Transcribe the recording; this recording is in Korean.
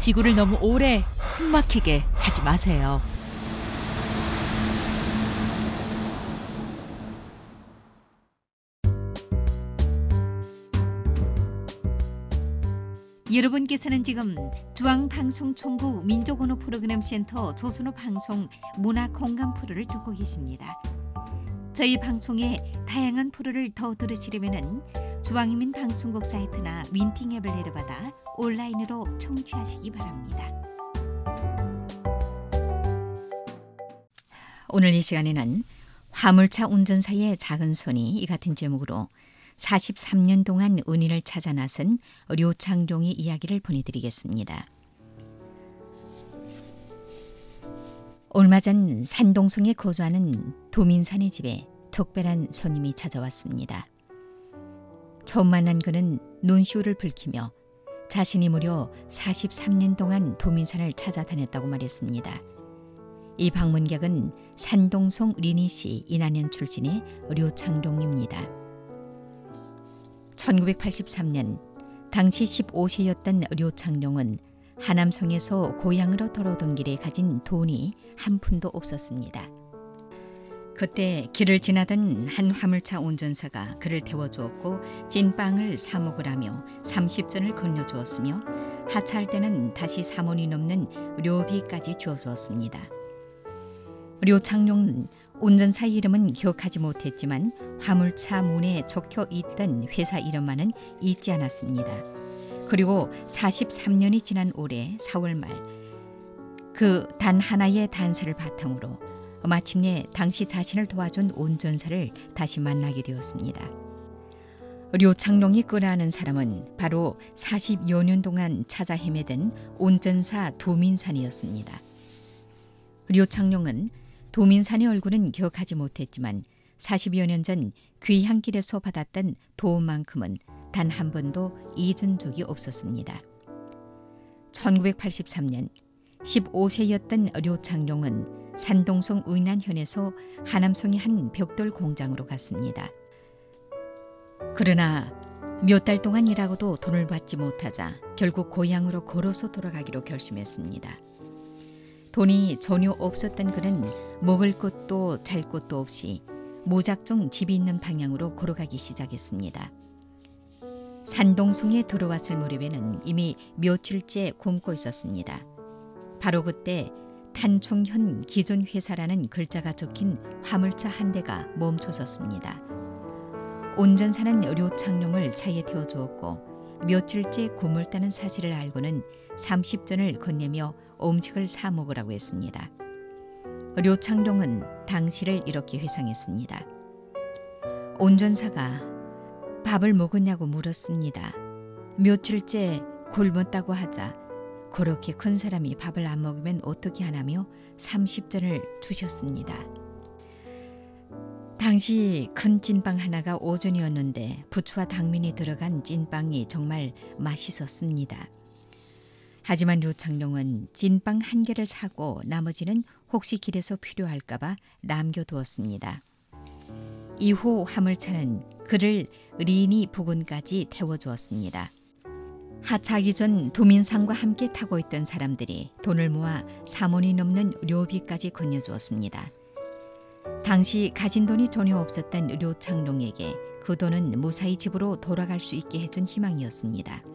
지구를 너무 오래 숨막히게 하지 마세요. 여러분께서는 지금 중앙방송총국 민족언어 프로그램센터 조선어 방송 문화공감 프로를 듣고 계십니다. 저희 방송의 다양한 프로를 더 들으시려면 중앙인민방송국 사이트나 윈팅 앱을 내려받아 온라인으로 청취하시기 바랍니다. 오늘 이 시간에는 화물차 운전사의 작은 손이 이 같은 제목으로 43년 동안 은인을 찾아 나선 료창룡의 이야기를 보내드리겠습니다. 얼마 전 산동성에 거주하는 도민산의 집에 특별한 손님이 찾아왔습니다. 처음 만난 그는 눈시울을 붉히며 자신이 무려 43년 동안 도민산을 찾아다녔다고 말했습니다. 이 방문객은 산동성 리니시 인안현 출신의 료창룡입니다. 1983년 당시 15세였던 료창룡은 하남성에서 고향으로 돌아오던 길에 가진 돈이 한 푼도 없었습니다. 그때 길을 지나던 한 화물차 운전사가 그를 태워주었고 찐빵을 사 먹으라며 30전을 건네주었으며 하차할 때는 다시 3원이 넘는 료비까지 주어주었습니다. 료창룡은 운전사 이름은 기억하지 못했지만 화물차 문에 적혀 있던 회사 이름만은 잊지 않았습니다. 그리고 43년이 지난 올해 4월 말 그 단 하나의 단서를 바탕으로 마침내 당시 자신을 도와준 운전사를 다시 만나게 되었습니다. 료창룡이 끌어안은 사람은 바로 40여 년 동안 찾아 헤매던 운전사 도민산이었습니다. 료창룡은 도민산의 얼굴은 기억하지 못했지만 40여 년 전 귀향길에서 받았던 도움만큼은 단 한 번도 잊은 적이 없었습니다. 1983년 15세였던 료창룡은 산동성 의난현에서 하남성의 한 벽돌 공장으로 갔습니다. 그러나 몇 달 동안 일하고도 돈을 받지 못하자 결국 고향으로 걸어서 돌아가기로 결심했습니다. 돈이 전혀 없었던 그는 먹을 것도 잘 것도 없이 무작정 집이 있는 방향으로 걸어가기 시작했습니다. 산동성에 들어왔을 무렵에는 이미 며칠째 굶고 있었습니다. 바로 그때 탄총현 기존회사라는 글자가 적힌 화물차 한 대가 멈춰섰습니다. 운전사는 료창룡을 차에 태워주었고 며칠째 굶었다는 사실을 알고는 30전을 건네며 음식을 사 먹으라고 했습니다. 료창룡은 당시를 이렇게 회상했습니다. 운전사가 밥을 먹었냐고 물었습니다. 며칠째 굶었다고 하자 그렇게 큰 사람이 밥을 안 먹으면 어떻게 하나며 30전을 주셨습니다. 당시 큰 찐빵 하나가 5전이었는데 부추와 당면이 들어간 찐빵이 정말 맛있었습니다. 하지만 료창룡은 찐빵 한 개를 사고 나머지는 혹시 길에서 필요할까 봐 남겨두었습니다. 이후 화물차는 그를 리니 부근까지 태워주었습니다. 하차하기 전 도민상과 함께 타고 있던 사람들이 돈을 모아 3원이 넘는 료비까지 건네주었습니다. 당시 가진 돈이 전혀 없었던 료창룡에게 그 돈은 무사히 집으로 돌아갈 수 있게 해준 희망이었습니다.